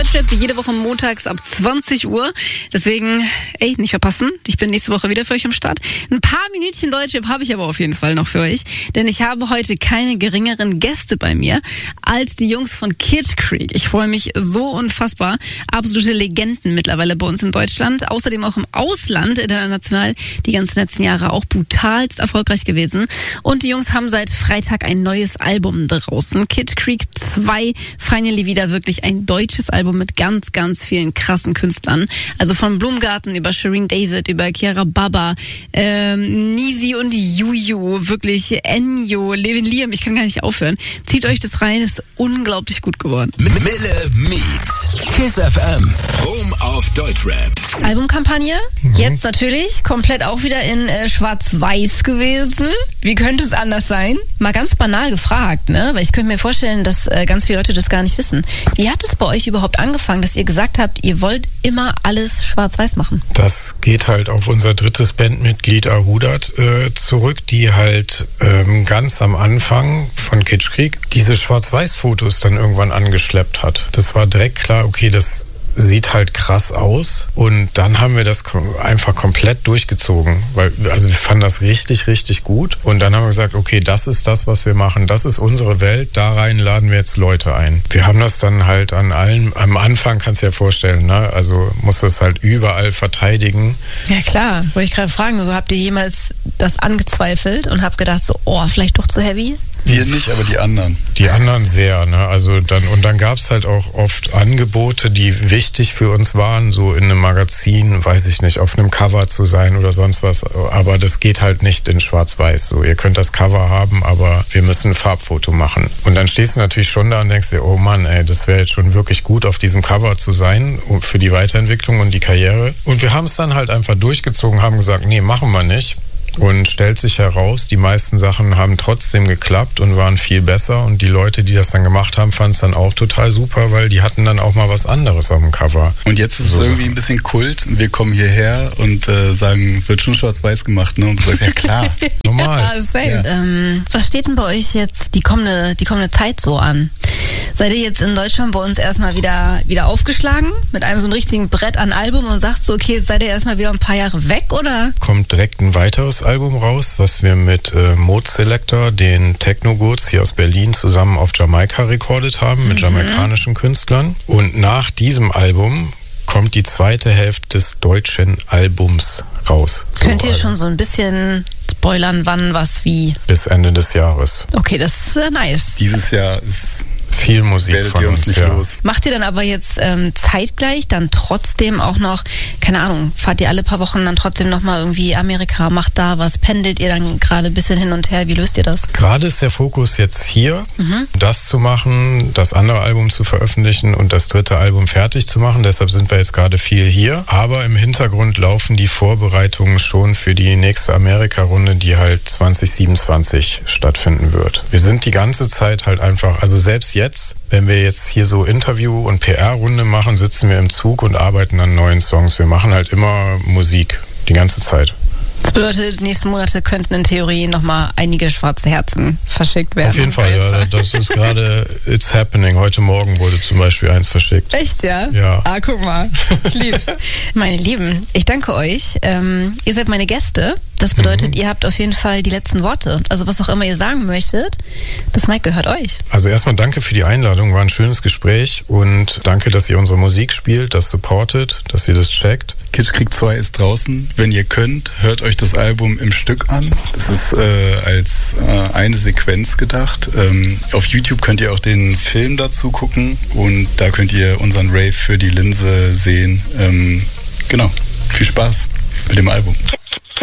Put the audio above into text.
Deutschrap jede Woche montags ab 20 Uhr. Deswegen, nicht verpassen. Ich bin nächste Woche wieder für euch am Start. Ein paar Minütchen Deutschrap habe ich aber auf jeden Fall noch für euch. Denn ich habe heute keine geringeren Gäste bei mir als die Jungs von Kid Creek. Ich freue mich so unfassbar. Absolute Legenden mittlerweile bei uns in Deutschland. Außerdem auch im Ausland, international, die ganzen letzten Jahre auch brutalst erfolgreich gewesen. Und die Jungs haben seit Freitag ein neues Album draußen. Kid Creek 2, finally wieder wirklich ein deutsches Album mit ganz, ganz vielen krassen Künstlern. Also von Blumgarten über Shireen David, über Kiara Baba, Nisi und Juju, wirklich Enyo, Levin Liam, ich kann gar nicht aufhören. Zieht euch das rein, ist unglaublich gut geworden. Mille Meets, Kiss FM, Home of Deutschrap. Albumkampagne, jetzt natürlich komplett auch wieder in schwarz-weiß gewesen. Wie könnte es anders sein? Mal ganz banal gefragt, ne? Weil ich könnte mir vorstellen, dass ganz viele Leute das gar nicht wissen. Wie hat es bei euch überhaupt angefangen, dass ihr gesagt habt, ihr wollt immer alles schwarz-weiß machen? Das geht halt auf unser drittes Bandmitglied Ahudat zurück, die halt ganz am Anfang von Kid Creek diese Schwarz-Weiß-Fotos dann irgendwann angeschleppt hat. Das war direkt klar, okay, das sieht halt krass aus, und dann haben wir das einfach komplett durchgezogen, weil wir fanden das richtig, richtig gut, und dann haben wir gesagt, okay, das ist das, was wir machen, das ist unsere Welt, da rein laden wir jetzt Leute ein. Wir haben das dann halt an allen, am Anfang kannst du dir vorstellen, ne? Also musst du es halt überall verteidigen. Ja klar, wollte ich gerade fragen, so habt ihr jemals das angezweifelt und habt gedacht so, vielleicht doch zu heavy? Wir nicht, aber die anderen. Die anderen sehr, ne? Dann gab es halt auch oft Angebote, die wichtig für uns waren, so in einem Magazin, weiß ich nicht, auf einem Cover zu sein oder sonst was. Aber das geht halt nicht in Schwarz-Weiß. So, ihr könnt das Cover haben, aber wir müssen ein Farbfoto machen. Und dann stehst du natürlich schon da und denkst dir, oh Mann, das wäre jetzt schon wirklich gut, auf diesem Cover zu sein, für die Weiterentwicklung und die Karriere. Und wir haben es dann halt einfach durchgezogen, haben gesagt, nee, machen wir nicht. Und stellt sich heraus, die meisten Sachen haben trotzdem geklappt und waren viel besser. Und die Leute, die das dann gemacht haben, fanden es dann auch total super, weil die hatten dann auch mal was anderes auf dem Cover. Und jetzt ist es irgendwie ein bisschen Kult. Wir kommen hierher und sagen, wird schon schwarz-weiß gemacht, ne? Und du sagst, ja klar. Normal. Ja, same. Ja. Was steht denn bei euch jetzt die kommende Zeit so an? Seid ihr jetzt in Deutschland bei uns erstmal wieder aufgeschlagen mit einem so einem richtigen Brett an Album und sagt so, okay, jetzt seid ihr erstmal wieder ein paar Jahre weg, oder? Kommt direkt ein weiteres Album raus, was wir mit Mode Selector, den Techno-Goods hier aus Berlin, zusammen auf Jamaika recorded haben, mit jamaikanischen Künstlern. Und nach diesem Album kommt die zweite Hälfte des deutschen Albums raus. Könnt ihr schon so ein bisschen spoilern, wann, was, wie? Bis Ende des Jahres. Okay, das ist nice. Dieses Jahr ist viel Musik von uns nicht los. Macht ihr dann aber jetzt zeitgleich dann trotzdem auch noch, keine Ahnung, fahrt ihr alle paar Wochen dann trotzdem nochmal irgendwie Amerika, macht da was, pendelt ihr dann gerade ein bisschen hin und her, wie löst ihr das? Gerade ist der Fokus jetzt hier, das zu machen, das andere Album zu veröffentlichen und das dritte Album fertig zu machen, deshalb sind wir jetzt gerade viel hier, aber im Hintergrund laufen die Vorbereitungen schon für die nächste Amerika-Runde, die halt 2027 stattfinden wird. Wir sind die ganze Zeit halt einfach, also selbst jetzt, wenn wir jetzt hier so Interview- und PR-Runde machen, sitzen wir im Zug und arbeiten an neuen Songs. Wir machen halt immer Musik, die ganze Zeit. Das bedeutet, nächsten Monate könnten in Theorie nochmal einige schwarze Herzen verschickt werden. Auf jeden Fall, ja. Das ist gerade, it's happening. Heute Morgen wurde zum Beispiel eins verschickt. Echt, ja? Ja. Guck mal. Ich lieb's. Meine Lieben, ich danke euch. Ihr seid meine Gäste. Das bedeutet, ihr habt auf jeden Fall die letzten Worte. Also was auch immer ihr sagen möchtet, das Mic gehört euch. Also erstmal danke für die Einladung. War ein schönes Gespräch. Und danke, dass ihr unsere Musik spielt, das supportet, dass ihr das checkt. Kid Creek 2 ist draußen. Wenn ihr könnt, hört euch das Album im Stück an. Das ist als eine Sequenz gedacht. Auf YouTube könnt ihr auch den Film dazu gucken und da könnt ihr unseren Rave für die Linse sehen. Genau. Viel Spaß mit dem Album.